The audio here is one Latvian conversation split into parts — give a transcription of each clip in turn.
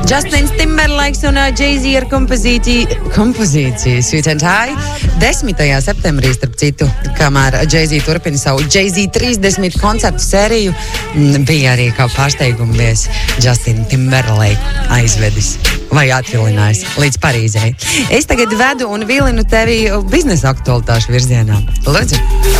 Justins Timberlakes un Jay-Z ar kompozīciju Sweet and High. 10. septembrī, starp citu, kamēr Jay-Z turpina savu Jay-Z 30 koncertu sēriju, bija arī kā pārsteiguma viesi Justinu Timberlake aizvedis vai atvilinājis līdz Parīzei. Es tagad vedu un vilinu tevi biznesa aktualitāšu virzienā. Lūdzu!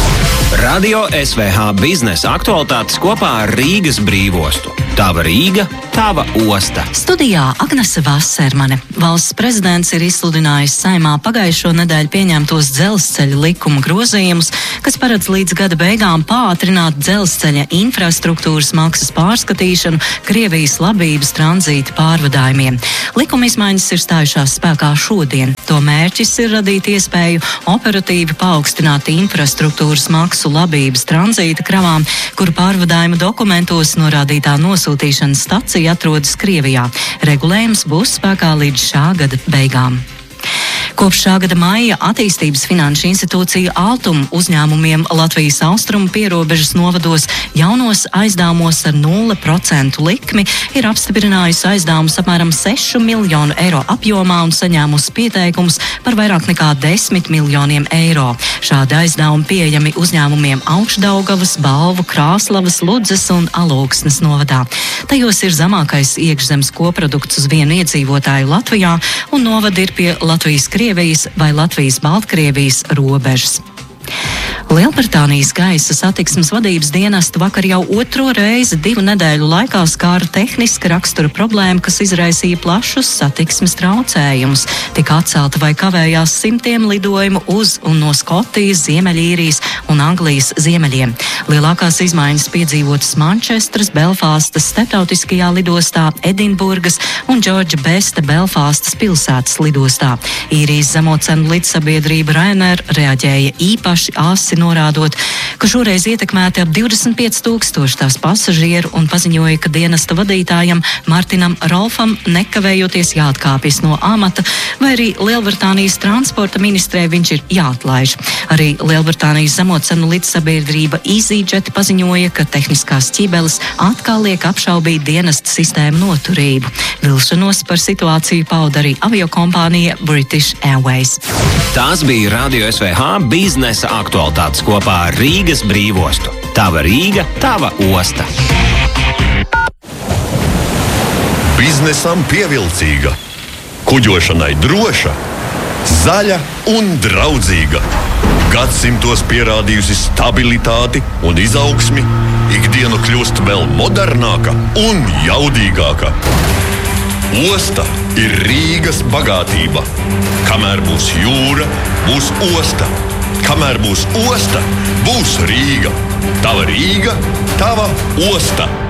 Radio SVH biznesa aktualitātes kopā ar Rīgas brīvostu. Tava Rīga, tava osta. Studijā Agnese Vasermane. Valsts prezidents ir izsludinājis Saeimā pagājušo nedēļu pieņemtos dzelzceļa likuma grozījumus, kas paredz līdz gada beigām pātrināt dzelzceļa infrastruktūras maksas pārskatīšanu Krievijas labības tranzīta pārvadājumiem. Likuma izmaiņas ir stājušās spēkā šodien. To mērķis ir radīt iespēju operatīvi paaugstināt infrastruktūras maksu labības tranzīta kravām, kuru pārvadājuma dokumentos norādītā nosūtīšanas stacija atrodas Krievijā. Regulējums būs spēkā līdz šā gada beigām. Kopš šā gada maija Attīstības finanšu institūcija Altum uzņēmumiem Latvijas austrumu pierobežas novados jaunos aizdevumos ar 0% likmi ir apstiprinājusi aizdevumus apmēram 6 miljonu eiro apjomā un saņēmusi pieteikumus par vairāk nekā 10 miljoniem eiro. Šādi aizdevumi pieejami uzņēmumiem Augšdaugavas, Balvu, Krāslavas, Ludzes un Alūksnes novadā. Tajos ir zemākais iekšzemes koprodukts uz vienu iedzīvotāju Latvijā un novadi ir pie Latvijas-Krievijas vai Latvijas-Baltkrievijas robežas. Lielbritānijas gaisa satiksmes vadības dienestu vakar jau otro reizi 2 nedēļu laikā skāra tehniska rakstura problēma, kas izraisīja plašus satiksmes traucējumus. Tika atcelta vai kavējās simtiem lidojumu uz un no Skotijas, Ziemeļīrijas un Anglijas ziemeļiem. Lielākās izmaiņas piedzīvotas Mančestras, Belfastas starptautiskajā lidostā, Edinburgas un Džordža Besta Belfastas pilsētas lidostā. Īrijas zemocenu lidsabiedrība Ryanair reaģēja īpaši asi norādot, ka šoreiz ietekmēti ap 25,000 tās pasažieru un paziņoja, ka dienesta vadītājam Martinam Rolfam nekavējoties jāatkāpjas no amata, vai arī Lielbritānijas transporta ministrē viņš ir jāatlaiž. Arī Lielbritānijas zemocenu lidsabiedrība EasyJet paziņoja, ka tehniskās ķibeles atkal liek apšaubīt dienesta sistēmu noturību. Vilšanos par situāciju pauda arī aviokompānija British Airways. Tās bija Radio SVH biznesa aktualitātes kopā ar Rīgas brīvostu. Tava Rīga, tava osta. Biznesam pievilcīga, kuģošanai droša, zaļa un draudzīga. Gadsimtos pierādījusi stabilitāti un izaugsmi, ikdiena kļūst vēl modernāka un jaudīgāka. Osta ir Rīgas bagātība. Kamēr būs jūra, būs osta. Kamēr būs osta, būs Rīga. Tava Rīga, tava osta.